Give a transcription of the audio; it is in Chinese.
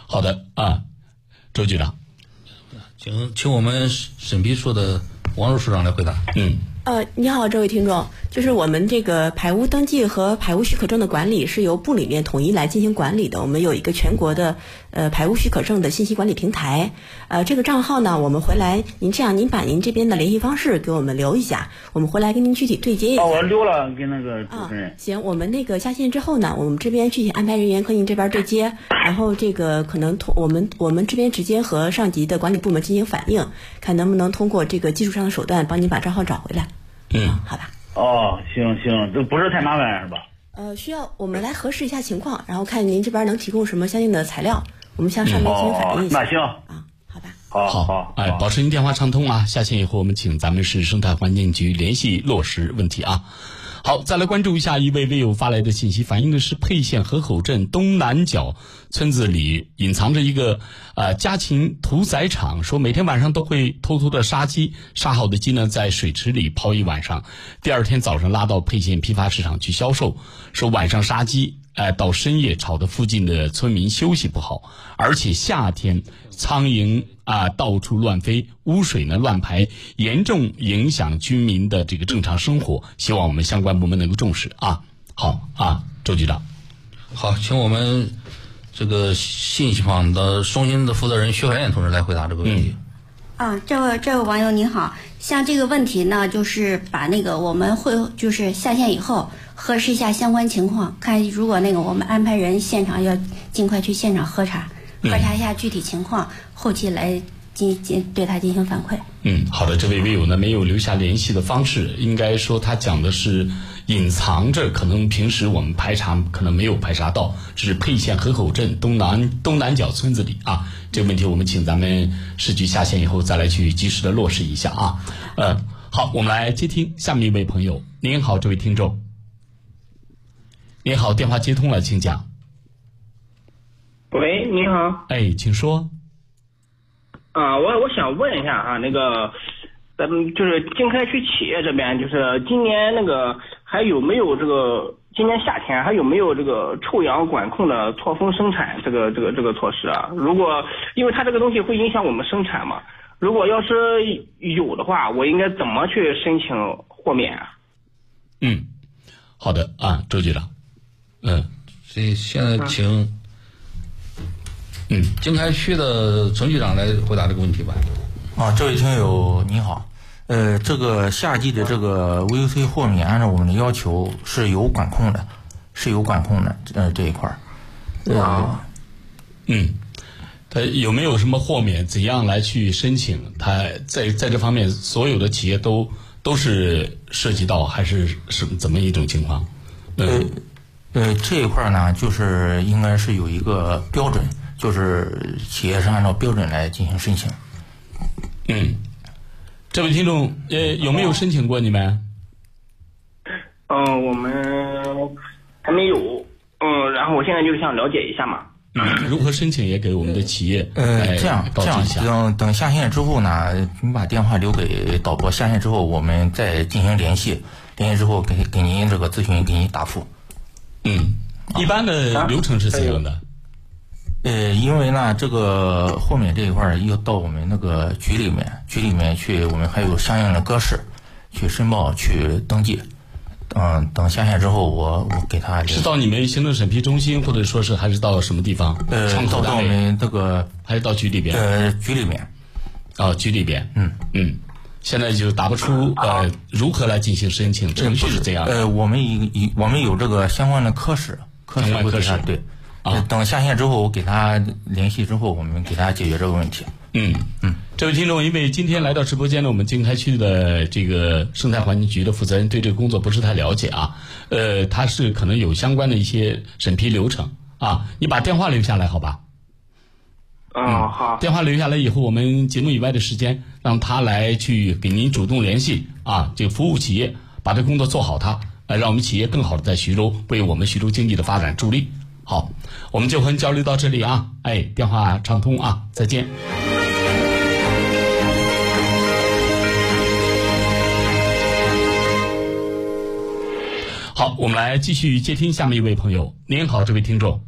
好的啊，周局长， 请我们审批处的王柔处长来回答。 你好，这位听众，就是我们这个排污登记和排污许可证的管理是由部里面统一来进行管理的。我们有一个全国的排污许可证的信息管理平台。这个账号呢，我们回来您把您这边的联系方式给我们留一下，我们回来跟您具体对接一下。 我留了，跟那个主持人。 行，我们那个下线之后呢，我们这边具体安排人员和您这边对接，然后这个可能我们这边直接和上级的管理部门进行反映，看能不能通过这个技术上的手段帮您把账号找回来。好吧。 行，这不是太麻烦是吧？ 需要我们来核实一下情况，然后看您这边能提供什么相应的材料，我们向上面进行反映一下。 那行好吧。 好，保持您电话畅通啊。下线以后，我们请咱们市生态环境局联系落实问题啊。好，再来关注一下一位微友发来的信息，反映的是沛县河口镇东南角村子里隐藏着一个家禽屠宰场，说每天晚上都会偷偷的杀鸡，杀好的鸡呢在水池里泡一晚上，第二天早上拉到沛县批发市场去销售。说晚上杀鸡到深夜吵得附近的村民休息不好，而且夏天苍蝇到处乱飞，污水呢乱排，严重影响居民的这个正常生活，希望我们相关部门能够重视啊。好啊，周局长。 好，请我们这个信息坊的中心的负责人薛怀燕同志来回答这个问题。 这位网友您好，像这个问题呢，就是把那个我们会就是下线以后核实一下相关情况，看如果那个我们安排人现场要尽快去现场核查一下具体情况，后期来对他进行反馈。 好的，这位微友呢没有留下联系的方式，应该说他讲的是隐藏着，可能平时我们排查可能没有排查到，这是沛县河口镇东南角村子里啊。这个问题我们请咱们市局下线以后再来去及时的落实一下啊。好，我们来接听下面一位朋友。您好，这位听众。您好，电话接通了，请讲。 喂，你好。 请说。 我想问一下哈，那个咱们就是经开区企业这边，就是今年那个还有没有这个今年夏天还有没有这个臭氧管控的错峰生产这个措施啊？如果因为它这个东西会影响我们生产嘛，如果要是有的话，我应该怎么去申请豁免啊？ 好的啊，周局长。 所以现在请经开区的程局长来回答这个问题吧。 这位听友你好，这个夏季的这个 VOC 豁免按照我们的要求是有管控的，这一块他有没有什么豁免？怎样来去申请？他在这方面，所有的企业都是涉及到，还是怎么一种情况？ 这一块呢，就是应该是有一个标准，就是企业是按照标准来进行申请。 这位听众，有没有申请过你们？ 我们还没有。然后我现在就是想了解一下嘛。 如何申请也给我们的企业这样等下线之后呢，你把电话留给导播，下线之后我们再进行联系之后给您这个咨询，给您答复。 一般的流程是怎样的？ 因为呢，这个豁免这一块要到我们那个局里面去，我们还有相应的格式去申报去登记。等下线之后，我给他是到你们行政审批中心，或者说是还是到什么地方？ 到我们这个还是到局里边？ 局里面。 局里边。现在就答不出如何来进行申请，程序是这样的。 我们有这个相关的科室会给他对。等下线之后，我给他联系之后，我们给他解决这个问题。 这位听众，因为今天来到直播间呢，我们经开区的这个生态环境局的负责人对这个工作不是太了解啊。他是可能有相关的一些审批流程啊。你把电话留下来，好吧？ 好。 电话留下来以后，我们节目以外的时间，让他来去给您主动联系啊，这个服务企业，把这工作做好它，让我们企业更好的在徐州为我们徐州经济的发展助力。好，我们就和交流到这里啊，电话畅通啊，再见。好，我们来继续接听下面一位朋友。您好，这位听众。